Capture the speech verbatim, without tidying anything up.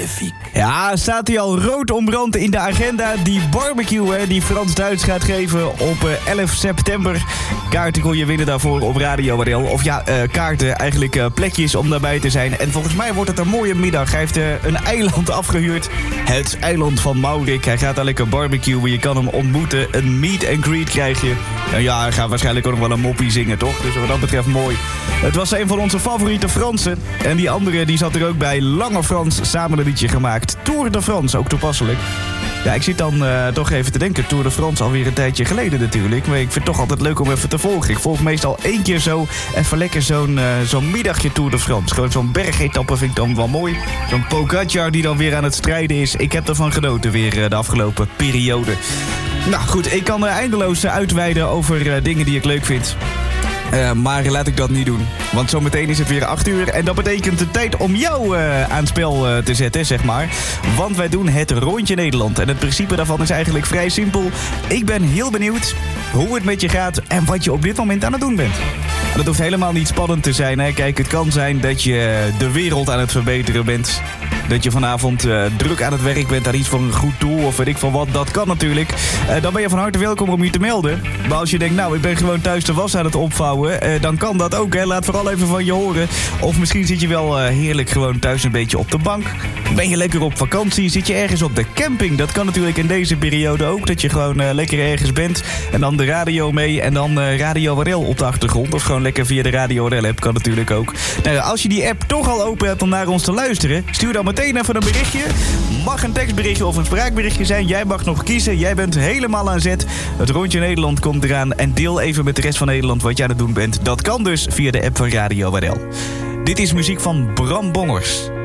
magnifiek. Ja, staat hij al rood ombrand in de agenda. Die barbecue hè, die Frans Duits gaat geven op uh, elf september. Kaarten kon je winnen daarvoor op Radio W R L. Of ja, uh, kaarten, eigenlijk uh, plekjes om daarbij te zijn. En volgens mij wordt het een mooie middag. Hij heeft uh, een eiland afgehuurd. Het eiland van Maurik. Hij gaat eigenlijk een barbecue. Je kan hem ontmoeten. Een meet and greet krijg je. En ja, hij gaat waarschijnlijk ook nog wel een moppie zingen, toch? Dus wat dat betreft mooi. Het was een van onze favoriete Fransen. En die andere die zat er ook bij. Lange Frans, samen een liedje gemaakt. Tour de France, ook toepasselijk. Ja, ik zit dan uh, toch even te denken. Tour de France alweer een tijdje geleden natuurlijk. Maar ik vind het toch altijd leuk om even te volgen. Ik volg meestal één keer zo even lekker zo'n uh, zo'n middagje Tour de France. Gewoon zo'n bergetappe vind ik dan wel mooi. Zo'n Pogacar die dan weer aan het strijden is. Ik heb ervan genoten weer uh, de afgelopen periode. Nou goed, ik kan er eindeloos uitweiden over uh, dingen die ik leuk vind. Uh, maar laat ik dat niet doen. Want zometeen is het weer acht uur. En dat betekent de tijd om jou uh, aan het spel uh, te zetten, zeg maar. Want wij doen het Rondje Nederland. En het principe daarvan is eigenlijk vrij simpel. Ik ben heel benieuwd hoe het met je gaat en wat je op dit moment aan het doen bent. En dat hoeft helemaal niet spannend te zijn. Hè? Kijk, het kan zijn dat je de wereld aan het verbeteren bent. Dat je vanavond uh, druk aan het werk bent aan iets voor een goed doel of weet ik van wat. Dat kan natuurlijk. Uh, dan ben je van harte welkom om je te melden. Maar als je denkt, nou, ik ben gewoon thuis de was aan het opvouwen. Uh, dan kan dat ook, hè. Laat vooral even van je horen. Of misschien zit je wel uh, heerlijk gewoon thuis een beetje op de bank. Ben je lekker op vakantie? Zit je ergens op de camping? Dat kan natuurlijk in deze periode ook. Dat je gewoon uh, lekker ergens bent. En dan de radio mee. En dan uh, Radio W R L op de achtergrond. Of gewoon lekker via de Radio W R L app. Kan natuurlijk ook. Nou, als je die app toch al open hebt om naar ons te luisteren, stuur dan meteen even een berichtje. Mag een tekstberichtje of een spraakberichtje zijn. Jij mag nog kiezen. Jij bent helemaal aan zet. Het Rondje Nederland komt eraan. En deel even met de rest van Nederland wat jij aan het doen bent. Dat kan dus via de app van Radio W R L. Dit is muziek van Bram Bongers.